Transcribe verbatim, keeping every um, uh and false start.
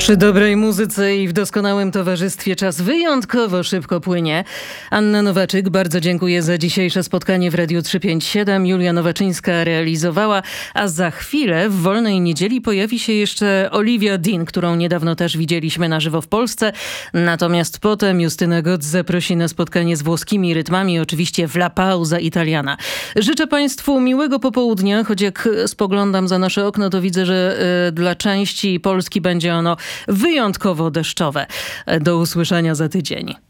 Przy dobrej muzyce i w doskonałym towarzystwie czas wyjątkowo szybko płynie. Anna Nowaczyk, bardzo dziękuję za dzisiejsze spotkanie w Radiu trzysta pięćdziesiąt siedem. Julia Nowaczyńska realizowała, a za chwilę w Wolnej Niedzieli pojawi się jeszcze Olivia Dean, którą niedawno też widzieliśmy na żywo w Polsce. Natomiast potem Justyna Gotz zaprosi na spotkanie z włoskimi rytmami, oczywiście w La Pausa Italiana. Życzę Państwu miłego popołudnia, choć jak spoglądam za nasze okno, to widzę, że y, dla części Polski będzie ono wyjątkowo deszczowe. Do usłyszenia za tydzień.